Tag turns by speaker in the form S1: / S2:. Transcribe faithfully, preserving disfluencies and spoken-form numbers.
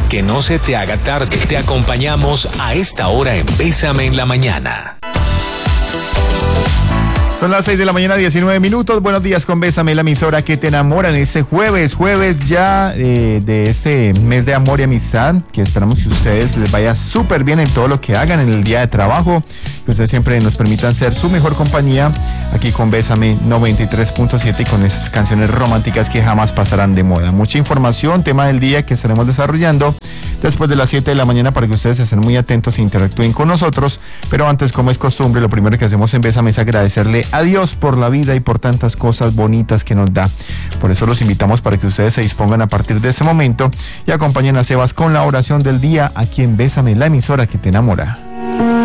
S1: Que no se te haga tarde. Te acompañamos a esta hora en Bésame en la Mañana.
S2: Son las seis de la mañana, diecinueve minutos. Buenos días con Bésame, la emisora que te enamora en este jueves, jueves ya eh, de este mes de amor y amistad, que esperamos que a ustedes les vaya súper bien en todo lo que hagan en el día de trabajo, que ustedes siempre nos permitan ser su mejor compañía aquí con Bésame noventa y tres punto siete y con esas canciones románticas que jamás pasarán de moda. Mucha información, tema del día que estaremos desarrollando después de las siete de la mañana para que ustedes estén muy atentos e interactúen con nosotros, pero antes, como es costumbre, lo primero que hacemos en Bésame es agradecerle a Dios por la vida y por tantas cosas bonitas que nos da. Por eso los invitamos para que ustedes se dispongan a partir de ese momento y acompañen a Sebas con la oración del día aquí en Bésame, la emisora que te enamora.